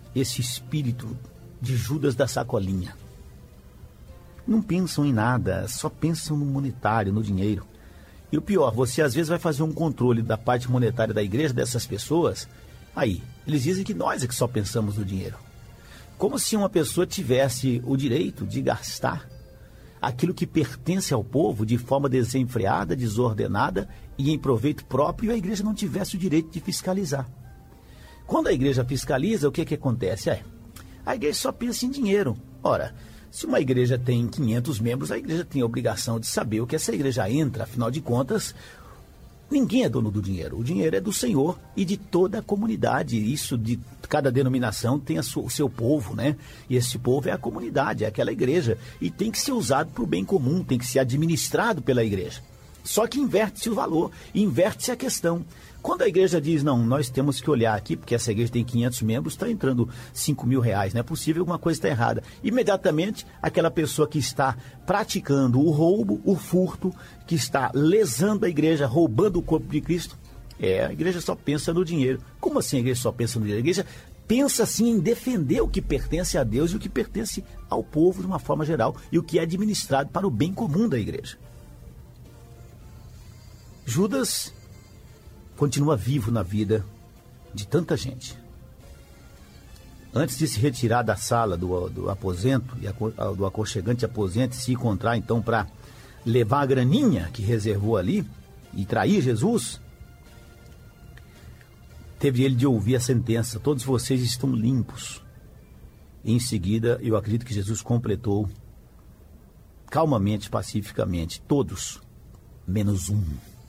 esse espírito de Judas da sacolinha. Não pensam em nada, só pensam no monetário, no dinheiro. E o pior, você às vezes vai fazer um controle da parte monetária da igreja, dessas pessoas. Aí, eles dizem que nós é que só pensamos no dinheiro. Como se uma pessoa tivesse o direito de gastar aquilo que pertence ao povo de forma desenfreada, desordenada e em proveito próprio, e a igreja não tivesse o direito de fiscalizar. Quando a igreja fiscaliza, o que acontece? A igreja só pensa em dinheiro. Ora, se uma igreja tem 500 membros, a igreja tem a obrigação de saber o que essa igreja entra. Afinal de contas, ninguém é dono do dinheiro. O dinheiro é do Senhor e de toda a comunidade. Isso de cada denominação tem o seu povo, né? E esse povo é a comunidade, é aquela igreja. E tem que ser usado para o bem comum, tem que ser administrado pela igreja. Só que inverte-se o valor, inverte-se a questão. Quando a igreja diz, não, nós temos que olhar aqui, porque essa igreja tem 500 membros, está entrando 5 mil reais, não é possível, alguma coisa está errada. Imediatamente, aquela pessoa que está praticando o roubo, o furto, que está lesando a igreja, roubando o corpo de Cristo, a igreja só pensa no dinheiro. Como assim a igreja só pensa no dinheiro? A igreja pensa sim em defender o que pertence a Deus e o que pertence ao povo de uma forma geral, e o que é administrado para o bem comum da igreja. Judas continua vivo na vida de tanta gente. Antes de se retirar da sala do aposento, do aconchegante aposento, se encontrar então para levar a graninha que reservou ali e trair Jesus, teve ele de ouvir a sentença: todos vocês estão limpos. E em seguida, eu acredito que Jesus completou calmamente, pacificamente: todos, menos um.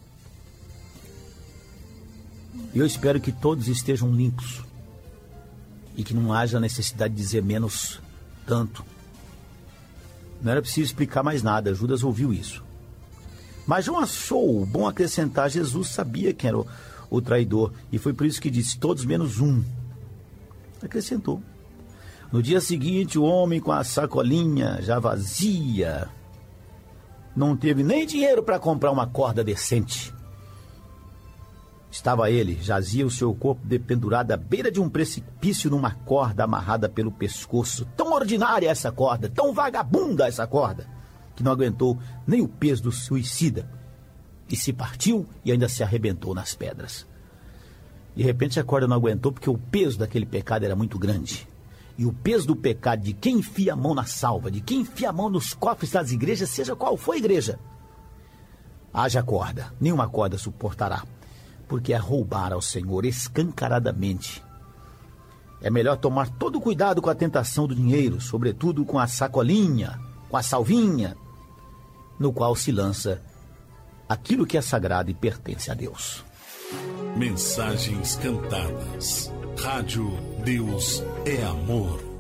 E eu espero que todos estejam limpos e que não haja necessidade de dizer menos tanto. Não era preciso explicar mais nada, Judas ouviu isso. Mas não achou bom acrescentar: Jesus sabia quem era o traidor, e foi por isso que disse: todos menos um. Acrescentou. No dia seguinte, o homem com a sacolinha já vazia não teve nem dinheiro para comprar uma corda decente. Estava ele, jazia o seu corpo dependurado à beira de um precipício numa corda amarrada pelo pescoço. Tão ordinária essa corda, tão vagabunda essa corda, que não aguentou nem o peso do suicida. E se partiu e ainda se arrebentou nas pedras. De repente a corda não aguentou porque o peso daquele pecado era muito grande. E o peso do pecado de quem enfia a mão na salva, de quem enfia a mão nos cofres das igrejas, seja qual for a igreja, haja corda, nenhuma corda suportará. Porque é roubar ao Senhor escancaradamente. É melhor tomar todo cuidado com a tentação do dinheiro, sobretudo com a sacolinha, com a salvinha, no qual se lança aquilo que é sagrado e pertence a Deus. Mensagens cantadas. Rádio Deus é Amor.